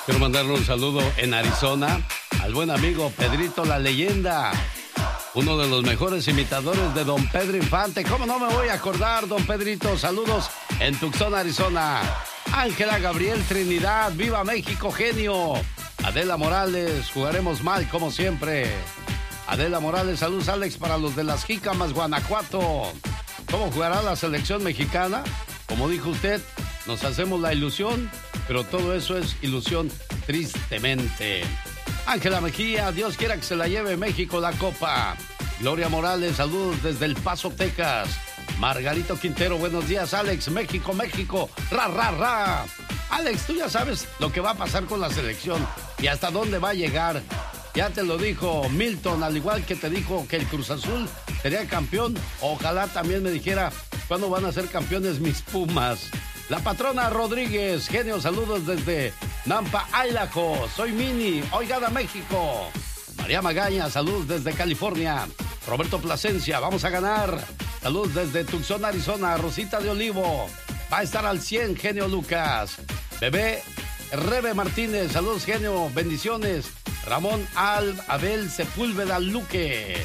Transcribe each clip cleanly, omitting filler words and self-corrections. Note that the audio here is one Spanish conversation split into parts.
Quiero mandarle un saludo en Arizona al buen amigo Pedrito la Leyenda, uno de los mejores imitadores de don Pedro Infante. ¿Cómo no me voy a acordar, don Pedrito? Saludos en Tucson, Arizona. Ángela Gabriel Trinidad, viva México, genio. Adela Morales, jugaremos mal como siempre. Adela Morales, saludos Alex para los de las Jícamas, Guanajuato. ¿Cómo jugará la selección mexicana? Como dijo usted, nos hacemos la ilusión, pero todo eso es ilusión tristemente. Ángela Mejía, Dios quiera que se la lleve México la copa. Gloria Morales, saludos desde El Paso, Texas. Margarito Quintero, buenos días, Alex. México, México, ra, ra, ra. Alex, tú ya sabes lo que va a pasar con la selección y hasta dónde va a llegar. Ya te lo dijo Milton, al igual que te dijo que el Cruz Azul sería campeón. Ojalá también me dijera cuándo van a ser campeones mis Pumas. La patrona Rodríguez, genio, saludos desde Nampa, Idaho. Soy Mini, Oigada, México. María Magaña, saludos desde California. Roberto Plasencia, vamos a ganar. Saludos desde Tucson, Arizona. Rosita de Olivo, va a estar al 100, genio Lucas. Bebé Rebe Martínez, saludos, genio, bendiciones. Ramón Abel Sepúlveda Luque.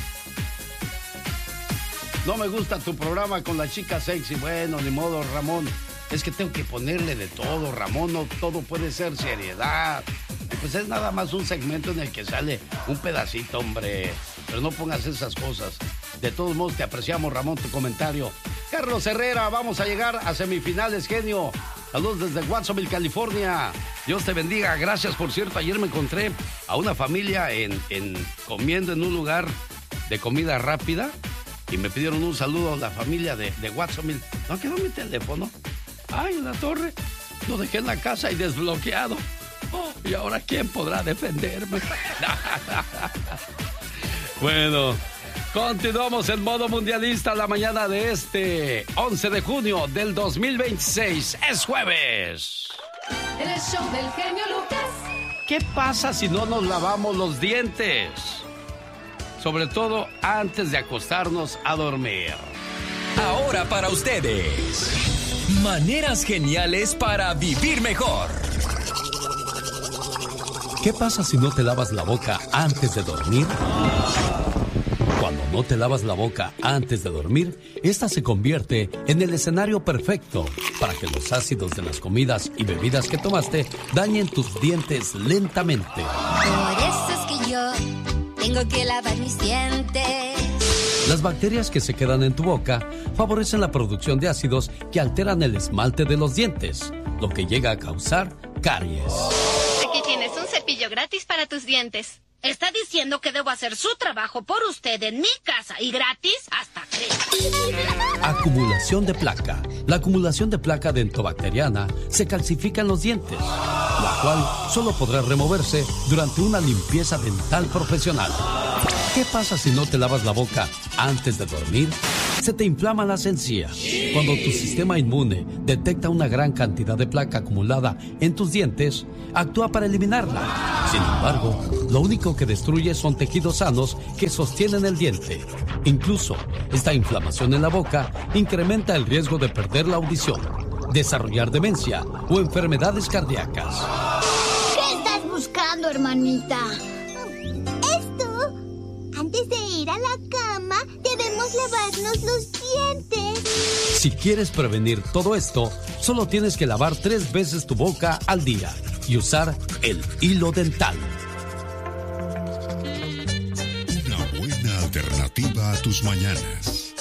No me gusta tu programa con la chica sexy. Bueno, ni modo, Ramón. Es que tengo que ponerle de todo, Ramón. No todo puede ser seriedad. Pues es nada más un segmento en el que sale un pedacito, hombre. Pero no pongas esas cosas. De todos modos, te apreciamos, Ramón, tu comentario. Carlos Herrera, vamos a llegar a semifinales, genio. Saludos desde Watsonville, California. Dios te bendiga. Gracias, por cierto. Ayer me encontré a una familia comiendo en un lugar de comida rápida y me pidieron un saludo a la familia de Watsonville. No quedó mi teléfono. Ay, en la torre. Lo dejé en la casa y desbloqueado. Oh, ¿y ahora quién podrá defenderme? Bueno, continuamos en modo mundialista la mañana de este 11 de junio del 2026. Es jueves. En el show del genio Lucas. ¿Qué pasa si no nos lavamos los dientes? Sobre todo antes de acostarnos a dormir. Ahora para ustedes, maneras geniales para vivir mejor. ¿Qué pasa si no te lavas la boca antes de dormir? Cuando no te lavas la boca antes de dormir, esta se convierte en el escenario perfecto para que los ácidos de las comidas y bebidas que tomaste dañen tus dientes lentamente. Por eso es que yo tengo que lavar mis dientes. Las bacterias que se quedan en tu boca favorecen la producción de ácidos que alteran el esmalte de los dientes, lo que llega a causar caries. Aquí tienes un cepillo gratis para tus dientes. Está diciendo que debo hacer su trabajo por usted en mi casa y gratis hasta 3. Acumulación de placa. La acumulación de placa dentobacteriana se calcifica en los dientes, la cual solo podrá removerse durante una limpieza dental profesional. ¿Qué pasa si no te lavas la boca antes de dormir? Se te inflaman las encías. Cuando tu sistema inmune detecta una gran cantidad de placa acumulada en tus dientes, actúa para eliminarla. Sin embargo, lo único que destruye son tejidos sanos que sostienen el diente. Incluso, esta inflamación en la boca incrementa el riesgo de perder la audición, desarrollar demencia o enfermedades cardíacas. ¿Qué estás buscando, hermanita? Antes de ir a la cama, debemos lavarnos los dientes. Si quieres prevenir todo esto, solo tienes que lavar 3 veces tu boca al día y usar el hilo dental. Una buena alternativa a tus mañanas.